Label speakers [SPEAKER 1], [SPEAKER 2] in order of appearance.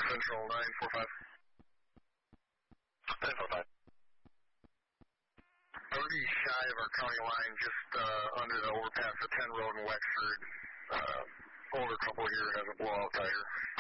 [SPEAKER 1] Central 945.
[SPEAKER 2] 945.
[SPEAKER 1] Already shy of our county line, just under the overpass of 10 Road in Wexford. Older couple here has a blowout tire.